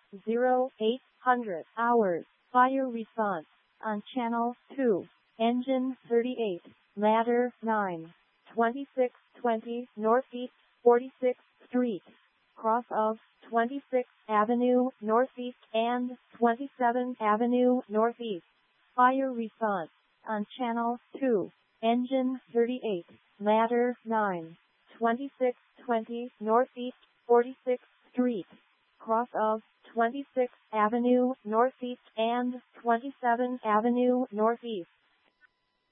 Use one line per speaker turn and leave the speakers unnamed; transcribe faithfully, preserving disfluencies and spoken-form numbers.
zero eight hundred hours. Fire response on channel two. Engine thirty-eight. Ladder nine. twenty-six twenty Northeast forty-sixth Street. Cross of twenty-sixth Avenue Northeast and twenty-seventh Avenue Northeast. Fire response on channel two. Engine thirty-eight. Ladder nine. twenty-six twenty Northeast forty-sixth Street. Cross of twenty-sixth Avenue Northeast and twenty-seventh Avenue Northeast.